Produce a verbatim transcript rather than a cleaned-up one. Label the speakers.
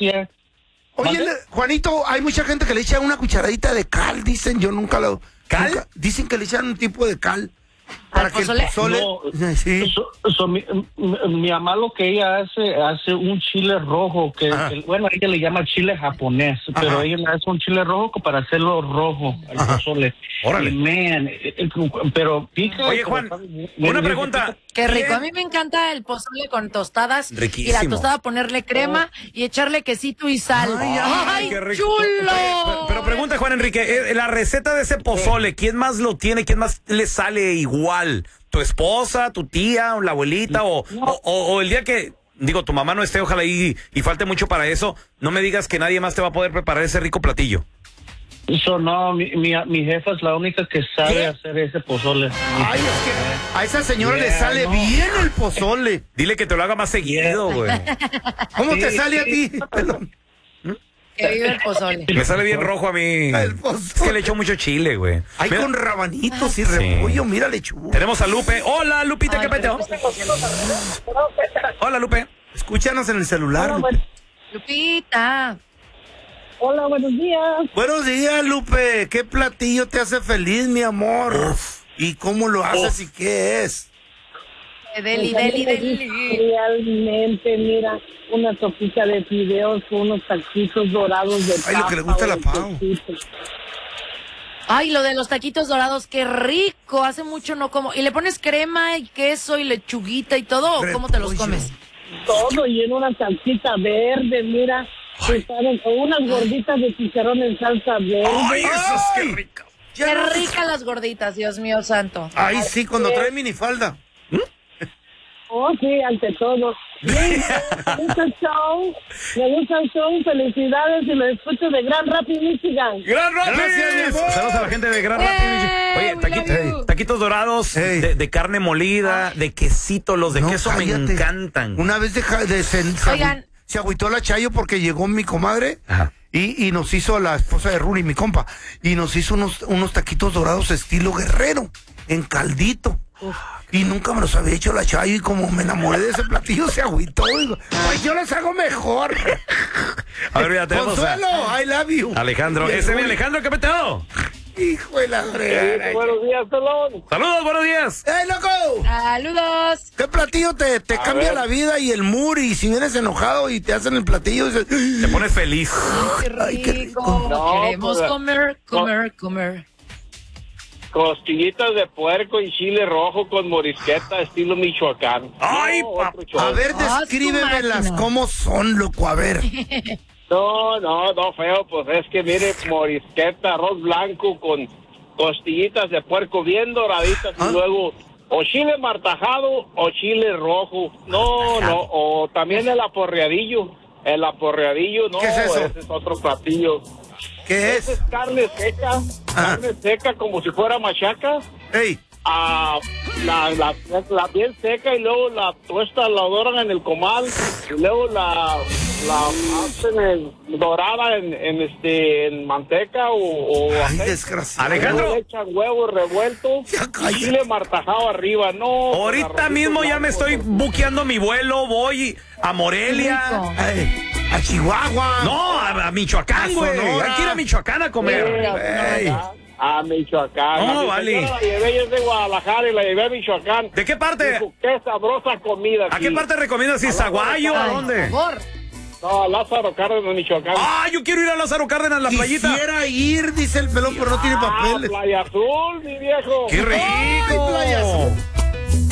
Speaker 1: gracia.
Speaker 2: Oye, le, Juanito, hay mucha gente que le echa una cucharadita de cal, dicen, yo nunca lo...
Speaker 3: ¿Cal?
Speaker 2: Nunca, dicen que le echan un tipo de cal. Para que
Speaker 4: pozole?
Speaker 2: el pozole...
Speaker 1: No,
Speaker 2: sí.
Speaker 1: so, so, mi, mi, mi mamá lo que ella hace, hace un chile rojo, que, que bueno, ella le llama chile japonés, Ajá. pero ella le hace un chile rojo para hacerlo rojo, al pozole.
Speaker 3: Órale.
Speaker 1: Y, man, eh, eh, pero pica...
Speaker 3: Oye, Juan,
Speaker 1: pero,
Speaker 3: una pregunta.
Speaker 4: Qué rico, a mí me encanta el pozole con tostadas.
Speaker 3: Riquísimo.
Speaker 4: Y la tostada ponerle crema oh. y echarle quesito y sal.
Speaker 3: ¡Ay,
Speaker 4: ay,
Speaker 3: ay qué rico!
Speaker 4: ¡Chulo!
Speaker 3: Pero, pero pregunta, Juan Enrique, la receta de ese pozole, ¿quién más lo tiene? ¿Quién más le sale igual? ¿Tu esposa, tu tía, la abuelita? O, no. o, o, o el día que, digo, tu mamá no esté, ojalá y, y falte mucho para eso, no me digas que nadie más te va a poder preparar ese rico platillo.
Speaker 1: Eso no, mi, mi, mi jefa es la única que sabe ¿Qué? hacer ese pozole.
Speaker 2: Ay, es que a esa señora yeah, le sale no. bien el pozole.
Speaker 3: Dile que te lo haga más seguido, güey.
Speaker 2: ¿Cómo
Speaker 1: sí,
Speaker 2: te sale
Speaker 1: sí.
Speaker 2: a ti?
Speaker 4: Que vive el pozole.
Speaker 3: Me sale bien rojo a mí. El pozole. Es que le echo mucho chile, güey.
Speaker 2: Ay, mira. Con rabanitos y repollo, sí. Mira lechuga.
Speaker 3: Tenemos a Lupe. Hola, Lupita, Ay, ¿qué peteo? Hola, Lupe.
Speaker 2: Escúchanos en el celular,
Speaker 4: Hola,
Speaker 2: Lupe.
Speaker 4: Lupita.
Speaker 5: Hola, buenos días.
Speaker 2: Buenos días, Lupe. ¿Qué platillo te hace feliz, mi amor? Uf. ¿Y cómo lo haces Uf. y qué es?
Speaker 4: Deli, deli, deli.
Speaker 5: Realmente, mira, una sopita de fideos con unos taquitos dorados de papa.
Speaker 2: Ay, lo que le gusta a la Pau.
Speaker 4: Ay, lo de los taquitos dorados, qué rico. Hace mucho no como. ¿Y le pones crema y queso y lechuguita y todo? ¿O cómo te los comes?
Speaker 5: Todo, y en una salsita verde, mira. O unas gorditas de chicharrón en salsa verde.
Speaker 3: ¡Ay, eso es qué rico!
Speaker 4: Qué ricas las gorditas, Dios mío santo.
Speaker 2: Ay, sí, cuando trae minifalda. ¿Mm?
Speaker 5: Oh, sí, ante todo. Me gusta el show, me gusta el show, felicidades y lo escucho de Grand Rapids, Michigan.
Speaker 3: ¡Gran Rapids! Saludos a la gente de Grand Rapids, Michigan. Oye, taquitos, taquitos dorados hey. de, de carne molida, oh. de quesito, los de no, queso cállate. Me encantan.
Speaker 2: Una vez de... de sen, Oigan... Se agüitó la Chayo porque llegó mi comadre y, y nos hizo, la esposa de Ruri, mi compa, y nos hizo unos, unos taquitos dorados estilo guerrero, en caldito. Uf. Y nunca me los había hecho la Chayo y como me enamoré de ese platillo se agüitó. Digo, pues yo los hago mejor.
Speaker 3: A ver, ya tenemos
Speaker 2: Consuelo, a... I love you.
Speaker 3: Alejandro, ese es mi Alejandro, ¿qué peteo?
Speaker 2: Hijo de la fregada.
Speaker 1: Eh, buenos días, pelón.
Speaker 3: Saludos, buenos días.
Speaker 2: ¡Ey, loco!
Speaker 4: Saludos.
Speaker 2: ¿Qué platillo te, te cambia ver. la vida y el mood? Y si vienes enojado y te hacen el platillo, dices,
Speaker 3: te pones feliz.
Speaker 4: Ay, qué rico. Ay, qué rico. No, queremos pues, comer, comer, no. comer.
Speaker 1: Costillitas de puerco y chile rojo con morisqueta estilo Michoacán.
Speaker 3: ¡Ay,
Speaker 1: no,
Speaker 3: papá!
Speaker 2: A ver, descríbemelas cómo son, loco, a ver.
Speaker 1: No, no, no, feo, pues es que mire, morisqueta, arroz blanco con costillitas de puerco bien doraditas ¿Ah? y luego o chile martajado o chile rojo. No, no, o también el aporreadillo. El aporreadillo, no,
Speaker 2: ¿qué es eso?
Speaker 1: Ese es otro platillo.
Speaker 2: ¿Qué
Speaker 1: Ese
Speaker 2: es?
Speaker 1: es carne seca, ah. carne seca como si fuera machaca.
Speaker 2: ¡Ey!
Speaker 1: Ah, la, la, la bien seca y luego la tuesta, la doran en el comal y luego la, la hacen en, dorada en, en este en manteca o, o
Speaker 2: Ay, desgraciado.
Speaker 3: Alejandro,
Speaker 1: le echan huevos revueltos y chile martajado arriba. No,
Speaker 3: ahorita mismo blanco, ya me estoy buqueando mi vuelo, voy a Morelia,
Speaker 2: Ay, a Chihuahua,
Speaker 3: no, a, a Michoacán, güey. Hay que ir a Michoacán a comer.
Speaker 1: Sí, a Michoacán.
Speaker 3: No, vale.
Speaker 1: La llevé yo de Guadalajara y la llevé a Michoacán.
Speaker 3: ¿De qué parte?
Speaker 1: Dijo, qué sabrosa comida.
Speaker 3: ¿A qué parte recomiendas? ¿Si Zaguayo? ¿A dónde?
Speaker 4: Por
Speaker 1: No, a Lázaro Cárdenas, Michoacán.
Speaker 3: Ah, yo quiero ir a Lázaro Cárdenas, la playita.
Speaker 2: Quisiera ir, dice el pelón, pero no tiene papeles.
Speaker 1: Ah, Playa Azul, mi viejo.
Speaker 3: ¡Qué rico!
Speaker 2: Ay, Playa Azul.